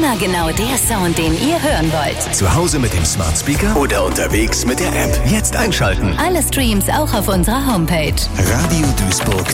Immer genau der Sound, den ihr hören wollt. Zu Hause mit dem Smart Speaker oder unterwegs mit der App. Jetzt einschalten. Alle Streams auch auf unserer Homepage. radioduisburg.de